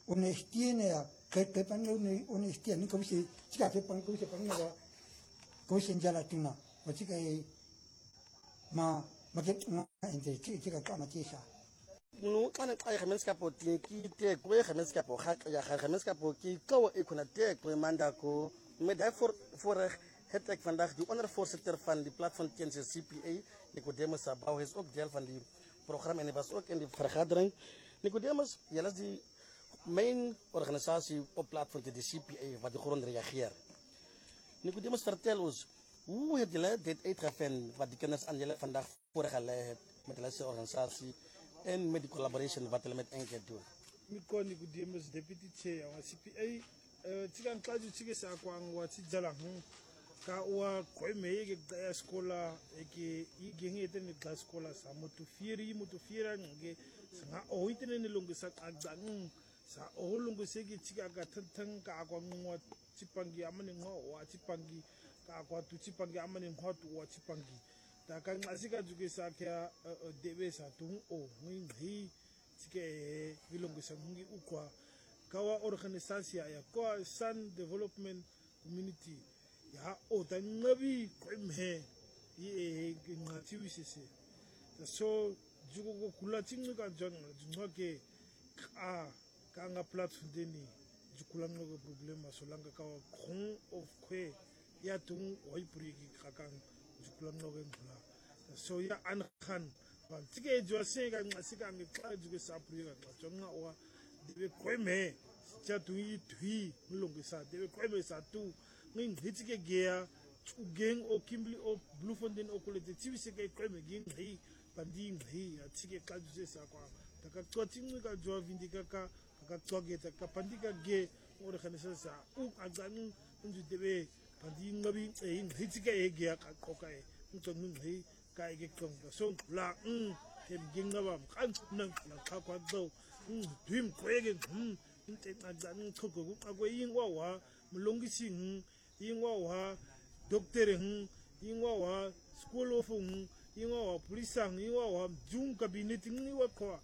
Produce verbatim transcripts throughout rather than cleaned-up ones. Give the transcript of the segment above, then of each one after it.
onestiene che che pan onestiene come si si che pan come si pan no come si già la tuna ma si che ma ma che no ente che che ka ma tisa no kana xa khamis ka poti ki te ko khamis ka po kha ya khamis ka po ki ko e kuna te ko manda ko met daarvoor voor het ik vandaag de ondervoorzitter van die platform T N C C P A Nicodemus Sabau is ook deel van die programma en hij was ook in die vergadering. Nicodemus, jij is die mijn organisatie op platform de C P A wat de grond reageert. Nicodemus, vertel ons, hoe heb je dit uitgevonden wat die kennis aan jullie vandaag voorgelegd met de organisatie en met die collaboration wat jullie met Enke doen? Miko Nicodemus, deputy chair van C P A. Tikan klaju tike sa kwang wa ti jalang ka wa koi me ke da skola ke i genge te ni da skola sa motu firi motu fira nge sa o itene ni lungu sa agdang sa o lungu se ke tika ka thang ka kwa ngwa tipangi amane ngo wa tipangi ka kwa tu tipangi amane ngo tu wa tipangi ta ka ngasika juke sa kya debe sa tu o ngi ngi tike bilungu sa ngi ukwa kawa organisasi ya kwa Sun Development Community ya o ta ngabi ko me ye ngati wisese so jugo ko kula tinga ka jona juma ke a ka nga platform deni jukula ngo problema so langa ka khong of kwe ya tung oi purigi ka ka jukula ngo ngula so ya an khan ba tike jo se ka ngasika ngi ka jugo sa purigi ka jona wa debe kweme cha tu yi thui mulungu sa debe kweme sa tu ngin hitike gea ugeng o kimbli o bluefontaine o kolete tibise ke kweme ging hi pandi ngi atike ka juse sa kwa taka twatingu ka jo vindika ka ka twageta ka pandika ge ore khanisa sa u agani nju debe pandi ngabi e hitike e gea ka koka e nto ngi ka e ke konga so la mm tem ginga bam kan nang la ka kwa do dream kwege hm inte agani khoko ku akwe yingwa wa mulongisi hm yingwa wa doctor hm yingwa wa school of hm yingwa wa police hm yingwa wa jung cabinet ngi wa kwa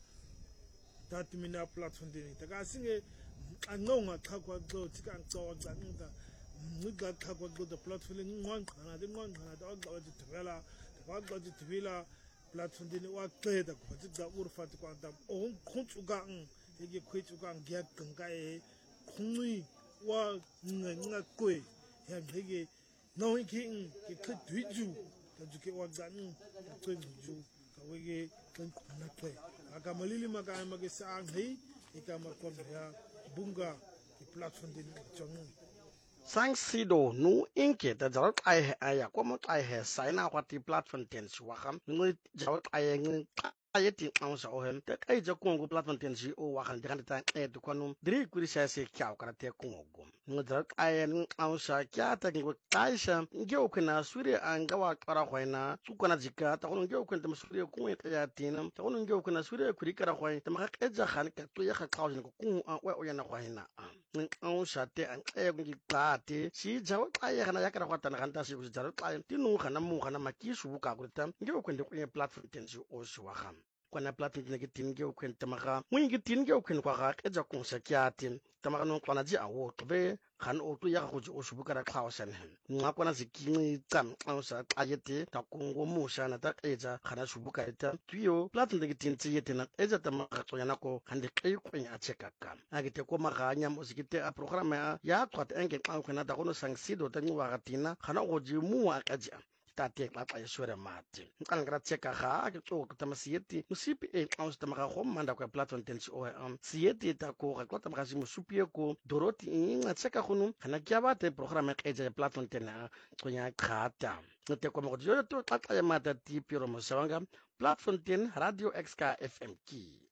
tatimina platform deni taka singe angonga khakwa do tika ncawa nganga ngiga khakwa do the platform ngwanqana de ngwanqana da ga wathi thibela da ga wathi thibela platform deni wa qeda ko tsa urfati kwa da on khutsuka ng ege khwetsuka ngya ganga e khungui wa nga kwe ya ngege no king ke khduju ka juke wa ganu ka tsuju ka wege kan na kwe aka malili maka mage sa ngai e ka makon ya bunga ki platform deni chong sang sido nu inke da jarat ai aya ko mo ai he sai na kwati platform ten wa kham ngi jarat ai ngi ayeti ang sa ohem te kai ja kongo platform ten si o wa kan de ta e to kono dri kuri sa se kya ka te kongo ngi jarat ai ngi ang sa kya ta ngi kai sa ngi o kana suri an ga wa kara khoina su kana jika ta kono ngi o kana suri ko e ya tinam ta kono ngi o kana suri kuri kara khoina ta ma ka ja khan ka to ya ka ka ko ku an wa o ya na khoina ngi ang sa te an e ngi ka te si jawo ai kana ya kara khata na kan ta si ku jarat ai tinu kana mu kana ma ki su ka ku ta ngi o kana ko platform ten si o su wa kham kwana platform ne gitin ge okwen tamaga mun gitin ge okwen kwa ga eja konsa kyatin tamaga non kwana ji awo tobe khan o to ya go ji o shubu kara khawsan hen nga kwana zikingi tsam ausa ayete ta kongo musa na ta eja khana shubu ka ta tuyo platform ne gitin ti yete na eja tamaga to yana ko hande kai kwen a cheka ka agite ko maga nya mo zikite a program ya twat enge kwa kwana ta kono sangsido ta nwa gatina khana go ji mu a kaja tate la pa yesore mati nkan gra tseka ga ke tso ka tamasieti musipi e aus tamaga go manda kwa platform ten o am sieti ta ko ga kwata maga simu supie ko doroti inga tseka gonu kana kya ba te program e ja platform ten a tsonya khata te ko mo jo to tata ya mata ti piro mo sawanga platform ten radio xk fm ki